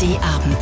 ARD-Abend.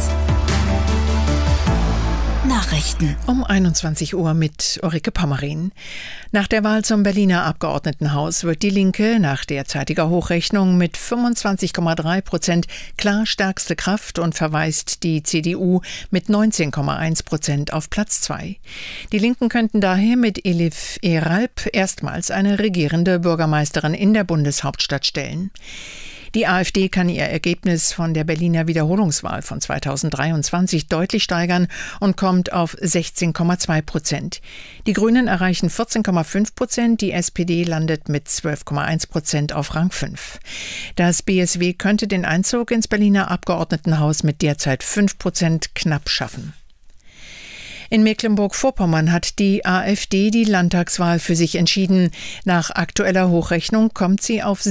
Nachrichten. Um 21 Uhr mit Ulrike Pommerin. Nach der Wahl zum Berliner Abgeordnetenhaus wird die Linke nach derzeitiger Hochrechnung mit 25,3% klar stärkste Kraft und verweist die CDU mit 19,1% auf Platz 2. Die Linken könnten daher mit Elif Eralp erstmals eine regierende Bürgermeisterin in der Bundeshauptstadt stellen. Die AfD kann ihr Ergebnis von der Berliner Wiederholungswahl von 2023 deutlich steigern und kommt auf 16,2%. Die Grünen erreichen 14,5%, die SPD landet mit 12,1% auf Rang 5. Das BSW könnte den Einzug ins Berliner Abgeordnetenhaus mit derzeit 5% knapp schaffen. In Mecklenburg-Vorpommern hat die AfD die Landtagswahl für sich entschieden. Nach aktueller Hochrechnung kommt sie auf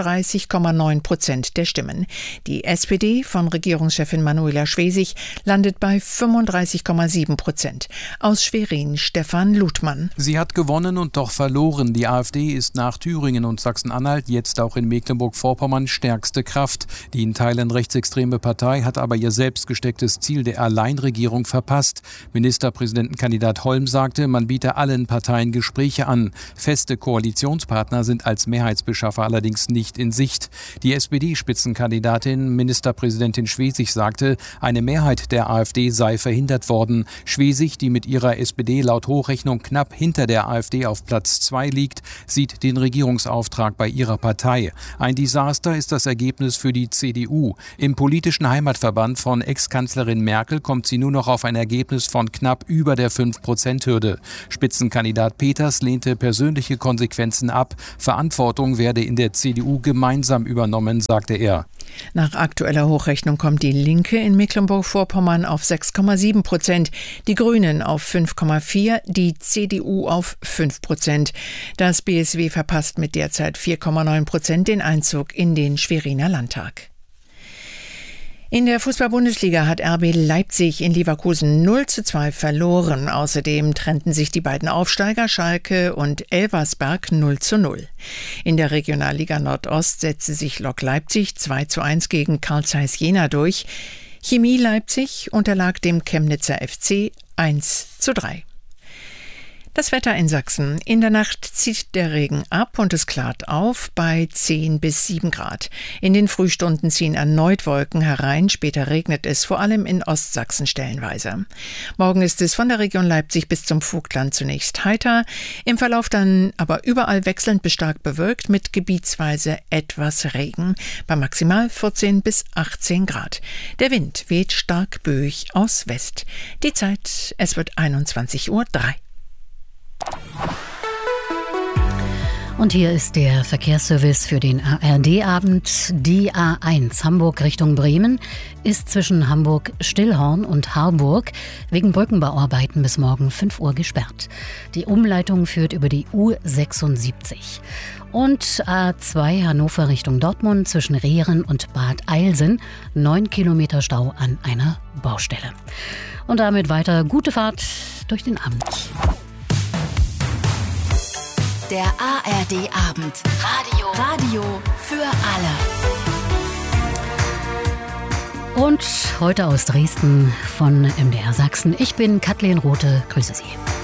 37,9% der Stimmen. Die SPD von Regierungschefin Manuela Schwesig landet bei 35,7%. Aus Schwerin Stefan Ludmann. Sie hat gewonnen und doch verloren. Die AfD ist nach Thüringen und Sachsen-Anhalt jetzt auch in Mecklenburg-Vorpommern stärkste Kraft. Die in Teilen rechtsextreme Partei hat aber ihr selbst gestecktes Ziel der Alleinregierung verpasst. Ministerpräsidentenkandidat Holm sagte, man biete allen Parteien Gespräche an. Feste Koalitionspartner sind als Mehrheitsbeschaffer allerdings nicht in Sicht. Die SPD-Spitzenkandidatin Ministerpräsidentin Schwesig sagte, eine Mehrheit der AfD sei verhindert worden. Schwesig, die mit ihrer SPD laut Hochrechnung knapp hinter der AfD auf Platz 2 liegt, sieht den Regierungsauftrag bei ihrer Partei. Ein Desaster ist das Ergebnis für die CDU. Im politischen Heimatverband von Ex-Kanzlerin Merkel kommt sie nur noch auf ein Ergebnis von knapp über der 5%-Hürde. Spitzenkandidat Peters lehnte persönliche Konsequenzen ab. Verantwortung werde in der CDU gemeinsam übernommen, sagte er. Nach aktueller Hochrechnung kommt die Linke in Mecklenburg-Vorpommern auf 6,7%, die Grünen auf 5,4%, die CDU auf 5%. Das BSW verpasst mit derzeit 4,9% den Einzug in den Schweriner Landtag. In der Fußball-Bundesliga hat RB Leipzig in Leverkusen 0:2 verloren. Außerdem trennten sich die beiden Aufsteiger Schalke und Elversberg 0:0. In der Regionalliga Nordost setzte sich Lok Leipzig 2:1 gegen Carl Zeiss Jena durch. Chemie Leipzig unterlag dem Chemnitzer FC 1:3. Das Wetter in Sachsen. In der Nacht zieht der Regen ab und es klart auf bei 10 bis 7 Grad. In den Frühstunden ziehen erneut Wolken herein. Später regnet es vor allem in Ostsachsen stellenweise. Morgen ist es von der Region Leipzig bis zum Vogtland zunächst heiter. Im Verlauf dann aber überall wechselnd bis stark bewölkt mit gebietsweise etwas Regen. Bei maximal 14 bis 18 Grad. Der Wind weht stark böig aus West. Die Zeit, es wird 21:03 Uhr. Und hier ist der Verkehrsservice für den ARD-Abend. Die A1 Hamburg Richtung Bremen ist zwischen Hamburg-Stillhorn und Harburg wegen Brückenbauarbeiten bis morgen 5 Uhr gesperrt. Die Umleitung führt über die U76. Und A2 Hannover Richtung Dortmund zwischen Rehren und Bad Eilsen 9 Kilometer Stau an einer Baustelle. Und damit weiter gute Fahrt durch den Abend. Der ARD-Abend. Radio für alle. Und heute aus Dresden von MDR Sachsen. Ich bin Kathleen Rothe. Grüße Sie.